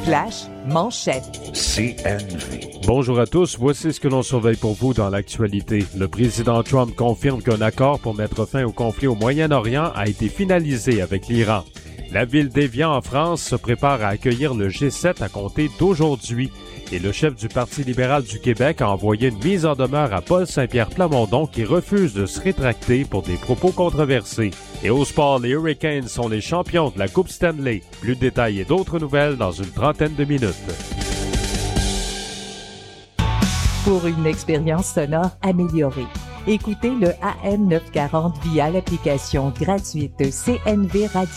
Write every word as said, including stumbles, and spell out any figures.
Flash manchette. C N V. Bonjour à tous, voici ce que l'on surveille pour vous dans l'actualité. Le président Trump confirme qu'un accord pour mettre fin au conflit au Moyen-Orient a été finalisé avec l'Iran. La ville d'Évian en France se prépare à accueillir le G sept à compter d'aujourd'hui. Et le chef du Parti libéral du Québec a envoyé une mise en demeure à Paul Saint-Pierre Plamondon qui refuse de se rétracter pour des propos controversés. Et au sport, les Hurricanes sont les champions de la Coupe Stanley. Plus de détails et d'autres nouvelles dans une trentaine de minutes. Pour une expérience sonore améliorée, écoutez le A M neuf cent quarante via l'application gratuite C N V Radio.